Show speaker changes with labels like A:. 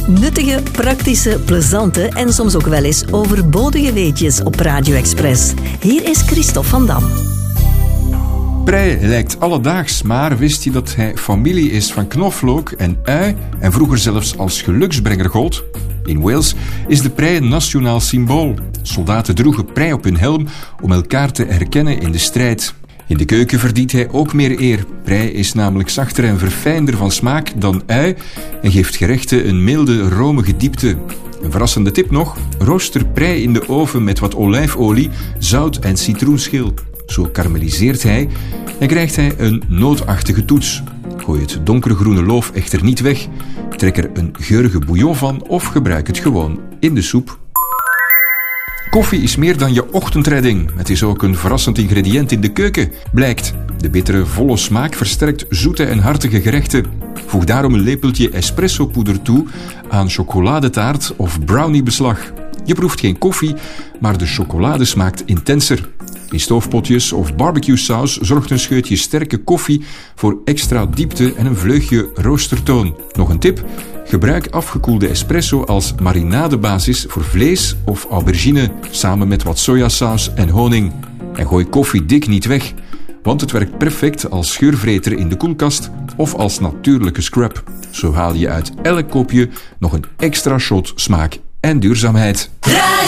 A: Nuttige, praktische, plezante en soms ook wel eens overbodige weetjes op Radio Express. Hier is Christophe van Dam.
B: Prei lijkt alledaags, maar wist je dat hij familie is van knoflook en ui en vroeger zelfs als geluksbrenger gold? In Wales is de prei een nationaal symbool. Soldaten droegen prei op hun helm om elkaar te herkennen in de strijd. In de keuken verdient hij ook meer eer. Prei is namelijk zachter en verfijnder van smaak dan ui en geeft gerechten een milde, romige diepte. Een verrassende tip nog, rooster prei in de oven met wat olijfolie, zout en citroenschil. Zo karamelliseert hij en krijgt hij een nootachtige toets. Gooi het donkergroene loof echter niet weg. Trek er een geurige bouillon van of gebruik het gewoon in de soep. Koffie is meer dan je ochtendredding. Het is ook een verrassend ingrediënt in de keuken, blijkt. De bittere, volle smaak versterkt zoete en hartige gerechten. Voeg daarom een lepeltje espressopoeder toe aan chocoladetaart of browniebeslag. Je proeft geen koffie, maar de chocolade smaakt intenser. In stoofpotjes of barbecuesaus zorgt een scheutje sterke koffie voor extra diepte en een vleugje roostertoon. Nog een tip: gebruik afgekoelde espresso als marinadebasis voor vlees of aubergine, samen met wat sojasaus en honing. En gooi koffie dik niet weg, want het werkt perfect als scheurvreter in de koelkast of als natuurlijke scrub. Zo haal je uit elk kopje nog een extra shot smaak en duurzaamheid.